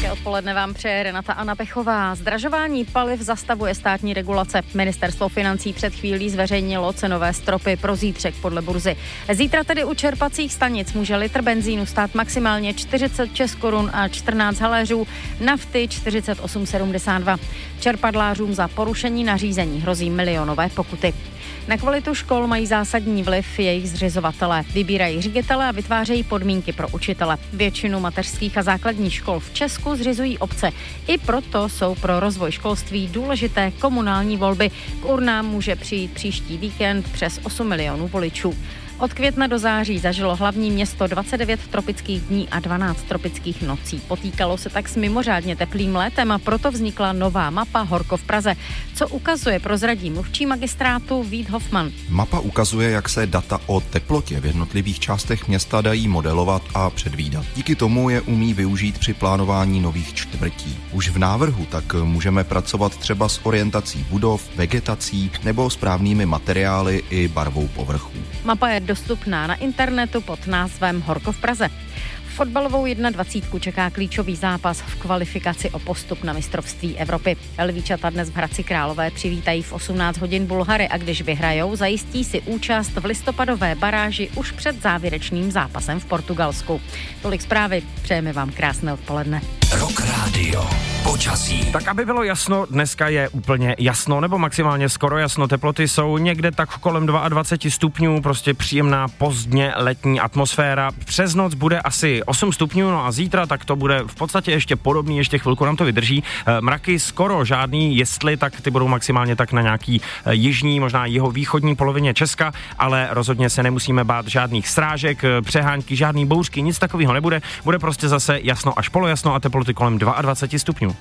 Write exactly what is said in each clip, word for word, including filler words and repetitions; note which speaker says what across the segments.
Speaker 1: Krásné odpoledne vám přeje Renata Anna Pechová. Zdražování paliv zastavuje státní regulace. Ministerstvo financí před chvílí zveřejnilo cenové stropy pro zítřek podle burzy. Zítra tedy u čerpacích stanic může litr benzínu stát maximálně čtyřicet šest korun a čtrnáct haléřů, nafty čtyřicet osm sedmdesát dva. Čerpadlářům za porušení nařízení hrozí milionové pokuty. Na kvalitu škol mají zásadní vliv jejich zřizovatelé. Vybírají ředitele a vytvářejí podmínky pro učitele. Většinu mateřských a základních škol v Česku zřizují obce. I proto jsou pro rozvoj školství důležité komunální volby. K urnám může přijít příští víkend přes osm milionů voličů. Od května do září zažilo hlavní město dvacet devět tropických dní a dvanáct tropických nocí. Potýkalo se tak s mimořádně teplým létem a proto vznikla nová mapa Horko v Praze. Co ukazuje, prozradí mluvčí magistrátu Vít Hofman.
Speaker 2: Mapa ukazuje, jak se data o teplotě v jednotlivých částech města dají modelovat a předvídat. Díky tomu je umí využít při plánování nových čtvrtí. Už v návrhu tak můžeme pracovat třeba s orientací budov, vegetací nebo správnými materiály i barvou povrchů.
Speaker 1: Mapa je dostupná na internetu pod názvem Horko v Praze. Fotbalovou dvacítku jedna čeká klíčový zápas v kvalifikaci o postup na mistrovství Evropy. Lvíčata dnes v Hradci Králové přivítají v osmnáct hodin Bulhary a když vyhrajou, zajistí si účast v listopadové baráži už před závěrečným zápasem v Portugalsku. Tolik zprávy, přejeme vám krásné odpoledne.
Speaker 3: Rock Radio. Počasí.
Speaker 4: Tak aby bylo jasno, dneska je úplně jasno, nebo maximálně skoro jasno. Teploty jsou někde tak kolem dvacet dva stupňů, prostě příjemná pozdně letní atmosféra. Přes noc bude asi osm stupňů, no a zítra tak to bude v podstatě ještě podobný, ještě chvilku nám to vydrží. Mraky skoro žádný, jestli tak ty budou maximálně tak na nějaký jižní, možná jihovýchodní polovině Česka, ale rozhodně se nemusíme bát žádných srážek, přehánky, žádný bouřky, nic takového nebude. Bude prostě zase jasno až polojasno a teploty kolem dvacet dva stupňů.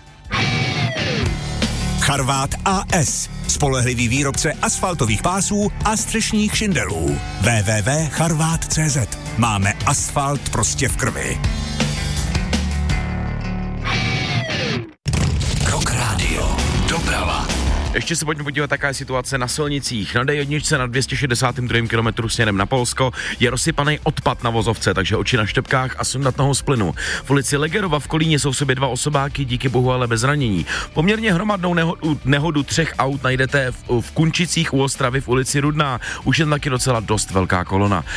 Speaker 3: Charvát A S. Spolehlivý výrobce asfaltových pásů a střešních šindelů. w w w tečka charvát tečka cé zet. Máme asfalt prostě v krvi. Rock Radio. Doprava.
Speaker 5: Ještě se pojďme podívat, jaká je situace na silnicích. Na dé jedna na dvě stě šedesát dva kilometru směrem na Polsko je rozsypaný odpad na vozovce, takže oči na štěpkách a sundat nohou z plynu. V ulici Legerova v Kolíně jsou v sobě dva osobáky, díky bohu ale bez zranění. Poměrně hromadnou nehodu, nehodu třech aut najdete v, v Kunčicích u Ostravy v ulici Rudná. Už je taky docela dost velká kolona.